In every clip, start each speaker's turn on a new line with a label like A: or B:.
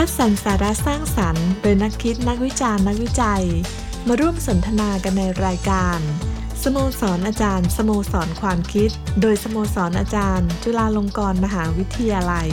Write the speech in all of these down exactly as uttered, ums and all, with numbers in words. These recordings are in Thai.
A: คัดสรรสาระสร้างสรรค์โดยนักคิดนักวิจารณ์นักวิจัยมาร่วมสนทนากันในรายการสโมสรอาจารย์สโมสรความคิดโดยสโมสรอาจารย์จุฬาลงกรณ์มหาวิทยาลัย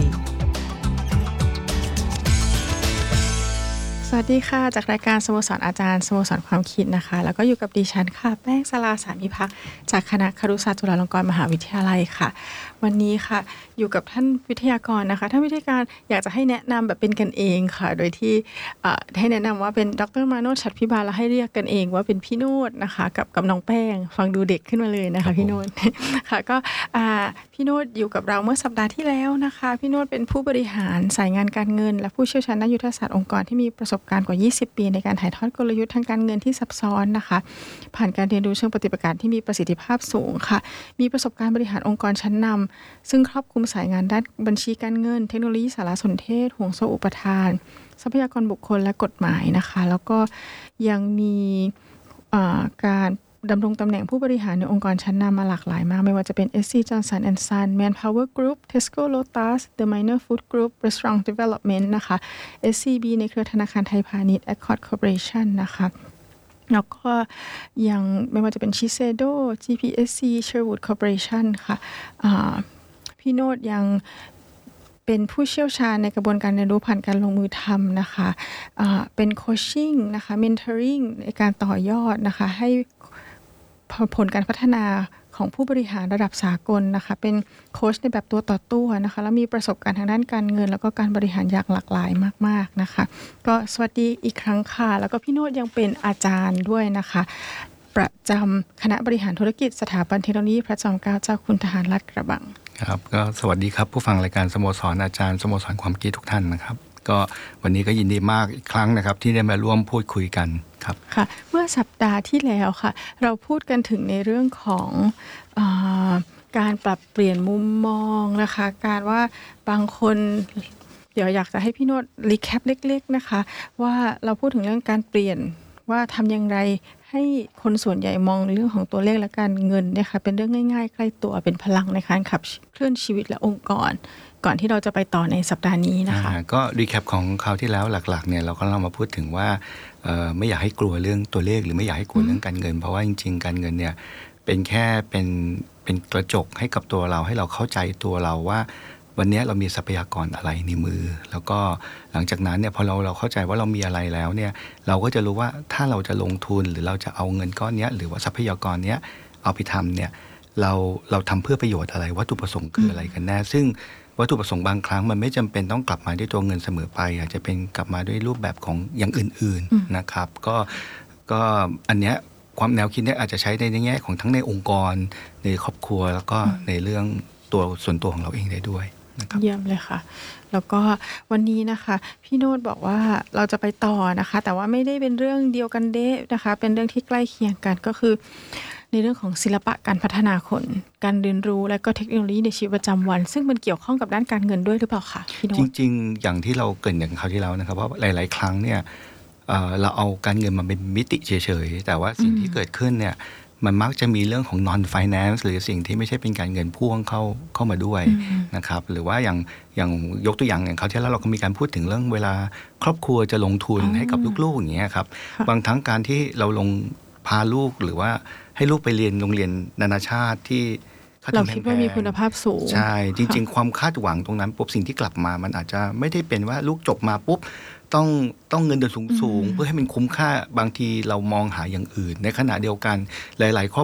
B: สวัสดีค่ะจากรายการสโมสรอาจารย์สโมสรความคิดนะคะแล้วก็อยู่กับดิฉันค่ะแป้งสลาสามิภักดิ์จากคณะครุศาสตร์จุฬาลงกรณ์มหาวิทยาลัยค่ะวันนี้ค่ะอยู่กับท่านวิทยากรนะคะท่านวิทยากรอยากจะให้แนะนำแบบเป็นกันเองค่ะโดยที่ให้แนะนำว่าเป็นดร.มาโนช ฉัตรพิบาลแล้วให้เรียกกันเองว่าเป็นพี่โนชนะคะกับกับน้องแป้งฟังดูเด็กขึ้นมาเลยนะคะพี่โนชค่ะก็พี่โนชอยู่กับเราเมื่อสัปดาห์ที่แล้วนะคะพี่โนชเป็นผู้บริหารสายงานการเงินและผู้เชี่ยวชาญด้านยุทธศาสตร์องค์กรที่มีประสบการณ์กว่ายี่สิบปีในการถ่ายทอดกลยุทธ์ทางการเงินที่ซับซ้อนนะคะผ่านการเรียนรู้เชิงปฏิบัติการที่มีประสิทธิภาพสูงค่ะมีประสบการณ์บริหารองค์กรชั้นนำซึ่งครอบคลุมสายงานด้านบัญชีการเงินเทคโนโลยีสารสนเทศห่วงโซ่อุปทานทรัพยากรบุคคลและกฎหมายนะคะแล้วก็ยังมีการดำรงตำแหน่งผู้บริหารในองค์กรชั้นนำมาหลากหลายมากไม่ว่าจะเป็น เอส ซี Johnson แอนด์ Son Manpower Group Tesco Lotus The Minor Food Group Restaurant Development นะคะ เอส ซี บี ในเครือธนาคารไทยพาณิชย์ Accord Corporation นะคะแล้วก็ยังไม่ว่าจะเป็น Shiseido จี พี เอส ซี Sherwood Corporation ค่ะพี่โนชยังเป็นผู้เชี่ยวชาญในกระบวนการเรียนรู้ผ่านการลงมือทำนะคะะเป็นโคชชิ่งนะคะเมนทอริงในการต่อยอดนะคะให้ผลการพัฒนาของผู้บริหารระดับสากลนะคะเป็นโค้ชในแบบตัวต่อตัวนะคะแล้วมีประสบการณ์ทางด้านการเงินแล้วก็การบริหารอย่างหลากหลายมากๆนะคะก็สวัสดีอีกครั้งค่ะแล้วก็พี่โนชยังเป็นอาจารย์ด้วยนะคะประจำคณะบริหารธุรกิจสถาบันเทคโนโลยีพระจอมเกล้าเจ้าคุณทหารลาดกระบัง
C: ครับก็สวัสดีครับผู้ฟังรายการสโมสรอาจารย์สโมสรความคิดทุกท่านนะครับก็วันนี้ก็ยินดีมากอีกครั้งนะครับที่ได้มาร่วมพูดคุยกันครับ
B: ค่ะเมื่อสัปดาห์ที่แล้วค่ะเราพูดกันถึงในเรื่องของเอ่อการปรับเปลี่ยนมุมมองนะคะการว่าบางคนเดี๋ยวอยากจะให้พี่โนชรีแคปเล็กๆนะคะว่าเราพูดถึงเรื่องการเปลี่ยนว่าทำอย่างไรให้คนส่วนใหญ่มองเรื่องของตัวเลขและการเงินเนี่ยค่ะเป็นเรื่องง่ายๆใกล้ตัวเป็นพลังในการขับเคลื่อนชีวิตและองค์กรก่อนที่เราจะไปต่อในสัปดาห์นี้นะคะ
C: ก็รีแคปของคราวที่แล้วหลักๆเนี่ยเราก็เรามาพูดถึงว่าไม่อยากให้กลัวเรื่องตัวเลขหรือไม่อยากให้กลัวเรื่องการเงินเพราะว่าจริงๆการเงินเนี่ยเป็นแค่เป็นเป็นกระจกให้กับตัวเราให้เราเข้าใจตัวเราว่าวันนี้เรามีทรัพยากรอะไรในมือแล้วก็หลังจากนั้นเนี่ยพอเราเราเข้าใจว่าเรามีอะไรแล้วเนี่ยเราก็จะรู้ว่าถ้าเราจะลงทุนหรือเราจะเอาเงินก้อนนี้หรือว่าทรัพยากรเนี้ยเอาไปทำเนี่ยเราเราทำเพื่อประโยชน์อะไรวัตถุประสงค์คืออะไรกันแน่ซึ่งวัตถุประสงค์บางครั้งมันไม่จำเป็นต้องกลับมาด้วยตัวเงินเสมอไปอาจจะเป็นกลับมาด้วยรูปแบบของอย่างอื่นๆนะครับก็ก็อันเนี้ยความแนวคิดเนี้ยอาจจะใช้ในแง่ของทั้งในองค์กรในครอบครัวแล้วก็ในเรื่องตัวส่วนตัวของเราเองได้ด้วย
B: เยี่ยมเลยค่ะแล้วก็วันนี้นะคะพี่โนชบอกว่าเราจะไปต่อนะคะแต่ว่าไม่ได้เป็นเรื่องเดียวกันเด้นะคะเป็นเรื่องที่ใกล้เคียงกันก็คือในเรื่องของศิลปะการพัฒนาคนการเรียนรู้และก็เทคโนโลยีในชีวิตประจำวันซึ่งมันเกี่ยวข้องกับด้านการเงินด้วยหรือเปล่าคะพี่โนช
C: จริงๆอย่างที่เราเกริ่นอย่างคราวที่แล้วนะครับว่าหลายๆครั้งเนี่ย เอ่อ เราเอาการเงินมาเป็นมิติเฉยๆแต่ว่าสิ่งที่เกิดขึ้นเนี่ยมันมักจะมีเรื่องของ non finance หรือสิ่งที่ไม่ใช่เป็นการเงินพ่วงเข้าเข้ามาด้วยนะครับหรือว่าอย่างอย่างยกตัวอย่างอย่างคราวที่แล้วเราก็มีการพูดถึงเรื่องเวลาครอบครัวจะลงทุนให้กับลูกๆอย่างเงี้ยครับบางทั้งการที่เราลงพาลูกหรือว่าให้ลูกไปเรียนโรงเรียนนานาชาติที่
B: เราคิดว่ามีคุณภาพสูง
C: ใช่จริงๆความคาดหวังตรงนั้นปุ๊บสิ่งที่กลับมามันอาจจะไม่ได้เป็นว่าลูกจบมาปุ๊บต้องต้องเงินเดือนสูงๆเพื่อให้มันคุ้มค่าบางทีเรามองหาอย่างอื่นในขณะเดียวกันหลายๆครอบ